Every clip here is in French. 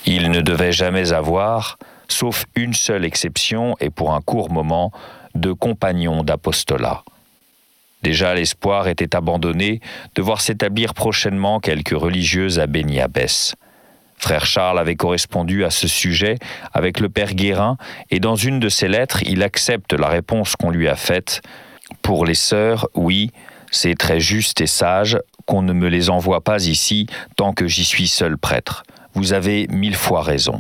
Il ne devait jamais avoir, sauf une seule exception et pour un court moment, de compagnons d'apostolat. Déjà l'espoir était abandonné de voir s'établir prochainement quelques religieuses à Béni-Abbès. Frère Charles avait correspondu à ce sujet avec le père Guérin et dans une de ses lettres, il accepte la réponse qu'on lui a faite. Pour les sœurs, oui, c'est très juste et sage qu'on ne me les envoie pas ici tant que j'y suis seul prêtre. Vous avez 1000 fois raison.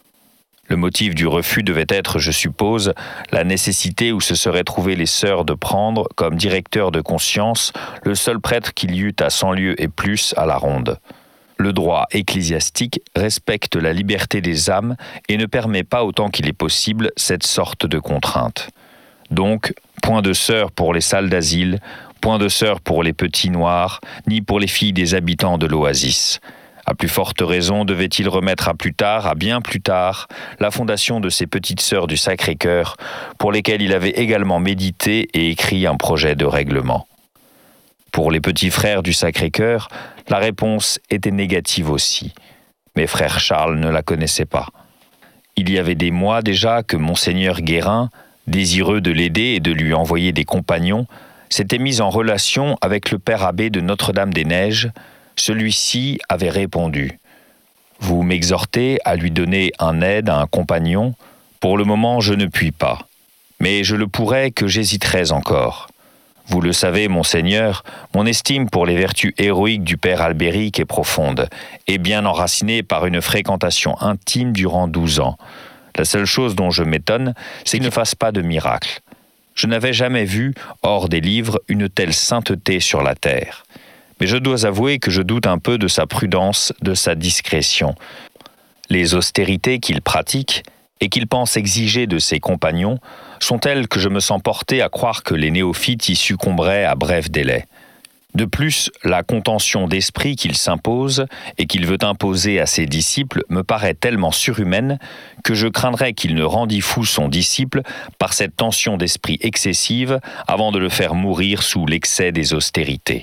Le motif du refus devait être, je suppose, la nécessité où se seraient trouvées les sœurs de prendre, comme directeur de conscience, le seul prêtre qu'il y eût à 100 lieues et plus à la ronde. Le droit ecclésiastique respecte la liberté des âmes et ne permet pas autant qu'il est possible cette sorte de contrainte. Donc, point de sœurs pour les salles d'asile, point de sœurs pour les petits noirs, ni pour les filles des habitants de l'oasis. À plus forte raison devait-il remettre à plus tard, à bien plus tard, la fondation de ces petites sœurs du Sacré-Cœur, pour lesquelles il avait également médité et écrit un projet de règlement. Pour les petits frères du Sacré-Cœur, la réponse était négative aussi, mais frère Charles ne la connaissait pas. Il y avait des mois déjà que monseigneur Guérin, désireux de l'aider et de lui envoyer des compagnons, s'était mis en relation avec le père abbé de Notre-Dame-des-Neiges. Celui-ci avait répondu « Vous m'exhortez à lui donner un aide à un compagnon. Pour le moment, je ne puis pas, mais je le pourrais que j'hésiterais encore. Vous le savez, monseigneur, mon estime pour les vertus héroïques du père Albéric est profonde et bien enracinée par une fréquentation intime durant 12 ans. La seule chose dont je m'étonne, c'est qu'il ne fasse pas de miracle. Je n'avais jamais vu, hors des livres, une telle sainteté sur la terre. Mais je dois avouer que je doute un peu de sa prudence, de sa discrétion. Les austérités qu'il pratique et qu'il pense exiger de ses compagnons sont telles que je me sens porté à croire que les néophytes y succomberaient à bref délai. De plus, la contention d'esprit qu'il s'impose et qu'il veut imposer à ses disciples me paraît tellement surhumaine que je craindrais qu'il ne rendît fou son disciple par cette tension d'esprit excessive avant de le faire mourir sous l'excès des austérités.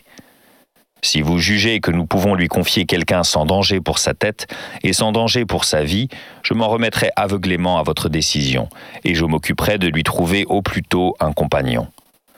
Si vous jugez que nous pouvons lui confier quelqu'un sans danger pour sa tête et sans danger pour sa vie, je m'en remettrai aveuglément à votre décision, et je m'occuperai de lui trouver au plus tôt un compagnon.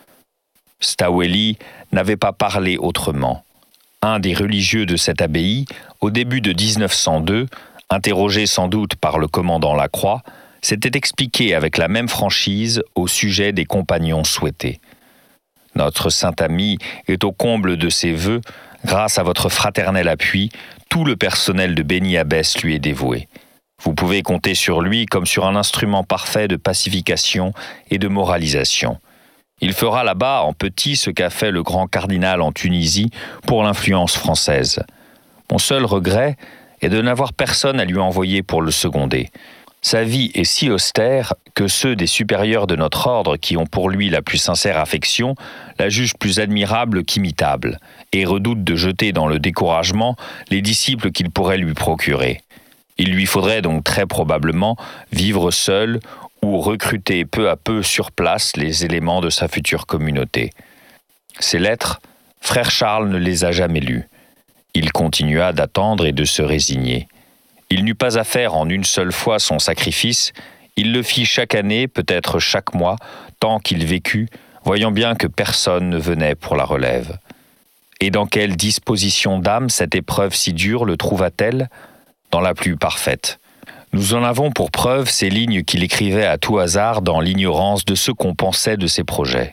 Stawelli n'avait pas parlé autrement. Un des religieux de cette abbaye, au début de 1902, interrogé sans doute par le commandant Lacroix, s'était expliqué avec la même franchise au sujet des compagnons souhaités. Notre saint ami est au comble de ses vœux. Grâce à votre fraternel appui, tout le personnel de Béni-Abbès lui est dévoué. Vous pouvez compter sur lui comme sur un instrument parfait de pacification et de moralisation. Il fera là-bas en petit ce qu'a fait le grand cardinal en Tunisie pour l'influence française. Mon seul regret est de n'avoir personne à lui envoyer pour le seconder. Sa vie est si austère que ceux des supérieurs de notre ordre qui ont pour lui la plus sincère affection la jugent plus admirable qu'imitable et redoutent de jeter dans le découragement les disciples qu'il pourrait lui procurer. Il lui faudrait donc très probablement vivre seul ou recruter peu à peu sur place les éléments de sa future communauté. Ces lettres, frère Charles ne les a jamais lues. Il continua d'attendre et de se résigner. Il n'eut pas à faire en une seule fois son sacrifice, il le fit chaque année, peut-être chaque mois, tant qu'il vécut, voyant bien que personne ne venait pour la relève. Et dans quelle disposition d'âme cette épreuve si dure le trouva-t-elle ? Dans la plus parfaite. Nous en avons pour preuve ces lignes qu'il écrivait à tout hasard dans l'ignorance de ce qu'on pensait de ses projets.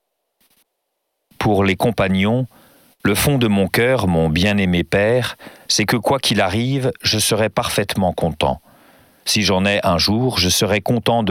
Pour les compagnons, le fond de mon cœur, mon bien-aimé père, c'est que quoi qu'il arrive, je serai parfaitement content. Si j'en ai un jour, je serai content de